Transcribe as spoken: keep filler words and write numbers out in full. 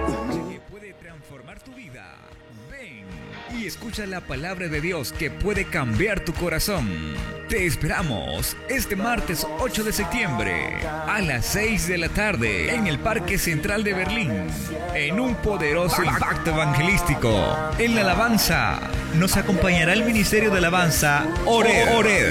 Que puede transformar tu vida. Ven y escucha la palabra de Dios que puede cambiar tu corazón. Te esperamos este martes ocho de septiembre a las seis de la tarde en el Parque Central de Berlín, en un poderoso impacto evangelístico. En la alabanza nos acompañará el Ministerio de Alabanza Ored.